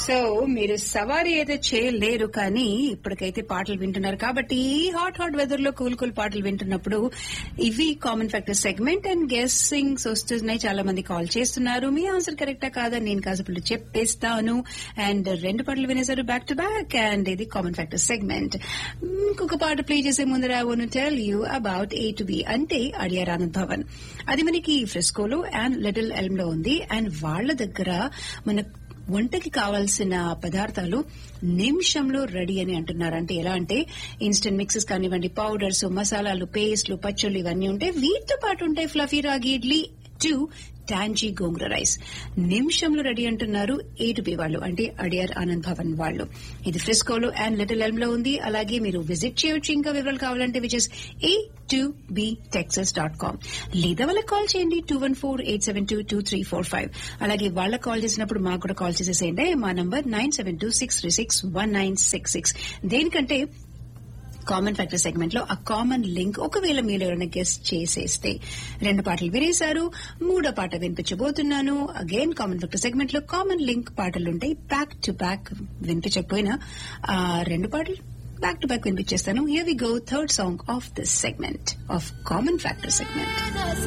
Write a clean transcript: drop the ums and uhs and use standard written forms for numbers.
So మీరు సవారీ అయితే చేయలేరు, కానీ ఇప్పటికైతే పాటలు వింటున్నారు కాబట్టి హాట్ వెదర్ లో కూల్ పాటలు వింటున్నప్పుడు ఇవి కామన్ ఫ్యాక్టర్ సెగ్మెంట్ అండ్ గెస్సింగ్స్ వస్తున్నాయి. చాలా మంది కాల్ చేస్తున్నారు. మీ ఆన్సర్ కరెక్టా కాదని నేను కాసేపు చెప్పేస్తాను. అండ్ 2 పాటలు వినేశారు బ్యాక్ టు బ్యాక్. అండ్ ఇది కామన్ ఫ్యాక్టర్ సెగ్మెంట్. ఇంకొక పాట ప్లే చేసే ముందర I want to tell you about A to B అంటే అడియార్ ఆనంద్ భవన్. అది మనకి ఫ్రెస్కోలో అండ్ లిటిల్ ఎల్మ్ లో ఉంది. అండ్ వాళ్ల దగ్గర మన వంటకి కావాల్సిన పదార్థాలు నిమిషంలో రెడీ అని అంటున్నారు. అంటే ఎలా అంటే ఇన్స్టెంట్ మిక్సెస్ కానివ్వండి, పౌడర్స్, మసాలాలు, పేస్ట్లు, పచ్చళ్ళు ఇవన్నీ ఉంటాయి. వీటితో పాటు ఉంటాయి ఫ్లఫీ రాగి idli to tangy gongura rice. నిమిషంలో రెడీ అంటున్నారు A to B వాళ్ళు, అంటే అడియార్ ఆనంద్ భవన్ వాళ్ళు. ఇది ఫ్రిస్కోలో అండ్ లిటిల్ ఎల్మ్ లో ఉంది. అలాగే మీరు విజిట్ చేయొచ్చు. ఇంకా వివరాలు కావాలంటే విచ్ ఇస్ a2btexas.com లేదా వాళ్ళకి కాల్ చేయండి 214-872-2345. అలాగే వాళ్ళకి కాల్ చేసినప్పుడు మాకు కూడా కాల్ చేసేసేయండి. మా నంబర్ 972-636-1966. దేనికంటే కామన్ ఫ్యాక్టర్ సెగ్మెంట్ లో ఆ కామన్ లింక్ ఒకవేళ మీరు ఎవరైనా గెస్ట్ చేసేస్తే 2 పాటలు వినేశారు. 3వ పాట వినిపించబోతున్నాను. అగైన్ కామన్ ఫ్యాక్టర్ సెగ్మెంట్ లో common link పాటలుంటాయి. Back to back వినిపించకపోయినా 2 పాటలు back to back వినిపించేస్తాను. Here we go, third song of this segment of common factor segment.